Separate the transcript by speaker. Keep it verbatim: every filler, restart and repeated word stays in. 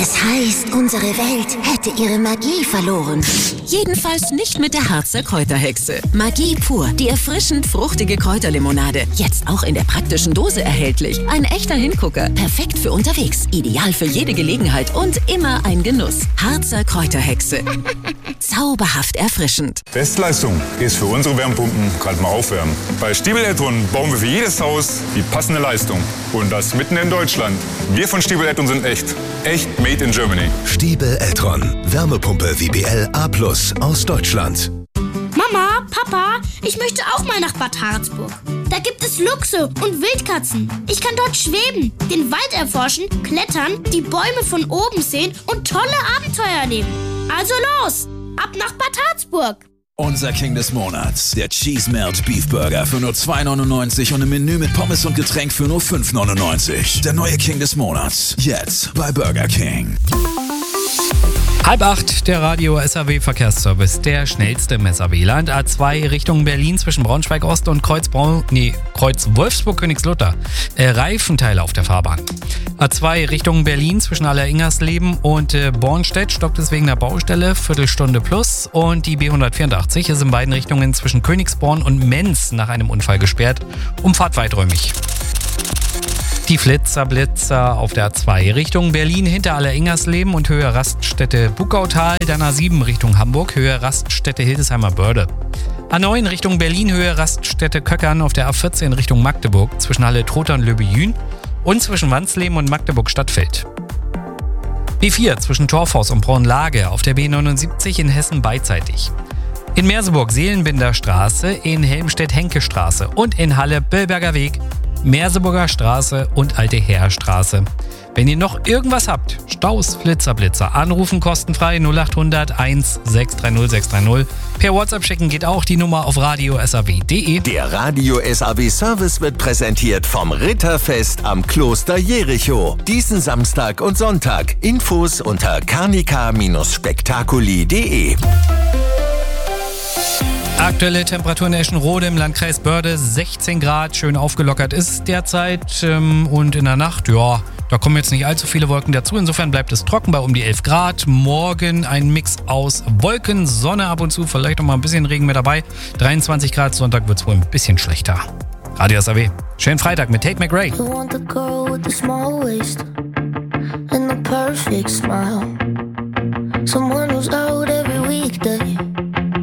Speaker 1: Es heißt, unsere Welt hätte ihre Magie verloren.
Speaker 2: Jedenfalls nicht mit der Harzer Kräuterhexe. Magie pur, die erfrischend fruchtige Kräuterlimonade. Jetzt auch in der praktischen Dose erhältlich. Ein echter Hingucker. Perfekt für unterwegs. Ideal für jede Gelegenheit und immer ein Genuss. Harzer Kräuterhexe. Zauberhaft erfrischend.
Speaker 3: Bestleistung ist für unsere Wärmepumpen kalt mal aufwärmen. Bei Stiebel Eltron bauen wir für jedes Haus die passende Leistung. Und das mitten in Deutschland. Wir von Stiebel Eltron sind echt. Echt made in Germany.
Speaker 4: Stiebel Eltron. Wärmepumpe W B L A plus aus Deutschland.
Speaker 5: Mama, Papa, ich möchte auch mal nach Bad Harzburg. Da gibt es Luchse und Wildkatzen. Ich kann dort schweben, den Wald erforschen, klettern, die Bäume von oben sehen und tolle Abenteuer erleben. Also los, ab nach Bad Harzburg.
Speaker 6: Unser King des Monats, der Cheese Melt Beef Burger für nur zwei neunundneunzig und ein Menü mit Pommes und Getränk für nur fünf neunundneunzig. Der neue King des Monats, jetzt bei Burger King.
Speaker 7: Halb acht, der Radio S A W Verkehrsservice, der schnellste im S A W-Land. A zwei Richtung Berlin zwischen Braunschweig Ost und Kreuz, Braun, nee, Kreuz Wolfsburg-Königslutter. Äh, Reifenteile auf der Fahrbahn. A zwei Richtung Berlin zwischen Aller-Ingersleben und äh, Bornstedt stoppt es wegen der Baustelle, Viertelstunde plus. Und die B hundertvierundachtzig ist in beiden Richtungen zwischen Königsborn und Menz nach einem Unfall gesperrt. Umfahrt weiträumig. Die Flitzer-Blitzer auf der A zwei Richtung Berlin hinter Aller-Ingersleben und Höhe Raststätte Buckautal, dann A sieben Richtung Hamburg, Höhe Raststätte Hildesheimer Börde. A neun Richtung Berlin, Höhe Raststätte Köckern auf der A vierzehn Richtung Magdeburg zwischen Halle-Trotha und Löbejün und zwischen Wansleben und Magdeburg-Stadtfeld. B vier zwischen Torfhaus und Braunlage auf der B neunundsiebzig in Hessen beidseitig. In Merseburg Seelenbinder Straße, in Helmstedt Henke Straße und in Halle Böllberger Weg, Merseburger Straße und Alte Heerstraße. Wenn ihr noch irgendwas habt, Staus, Flitzer, Blitzer, anrufen kostenfrei null acht hundert eins sechs drei null sechs drei null. Per WhatsApp schicken geht auch die Nummer auf radio s a w punkt de.
Speaker 4: Der Radio S A W Service wird präsentiert vom Ritterfest am Kloster Jericho. Diesen Samstag und Sonntag. Infos unter carnica Spektakuli punkt de.
Speaker 7: Aktuelle Temperatur in Eschenrode im Landkreis Börde sechzehn Grad, schön aufgelockert ist es derzeit. Und in der Nacht, ja, da kommen jetzt nicht allzu viele Wolken dazu. Insofern bleibt es trocken bei um die elf Grad. Morgen ein Mix aus Wolken, Sonne ab und zu, vielleicht noch mal ein bisschen Regen mit dabei. dreiundzwanzig Grad, Sonntag wird es wohl ein bisschen schlechter. Radio S A W, schönen Freitag mit Tate McRae.
Speaker 8: You want the girl with the small waist and the perfect smile. Someone who's out every weekday.